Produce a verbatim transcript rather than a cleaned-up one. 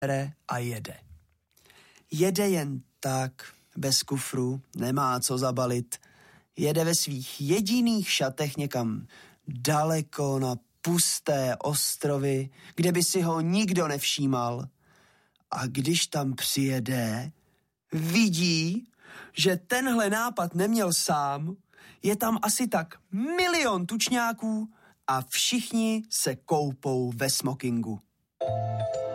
a jede. Jede jen tak, bez kufru, nemá co zabalit. Jede ve svých jediných šatech někam daleko na pusté ostrovy, kde by si ho nikdo nevšímal. A když tam přijede, vidí, že tenhle nápad neměl sám, je tam asi tak milion tučňáků a všichni se koupou ve smokingu.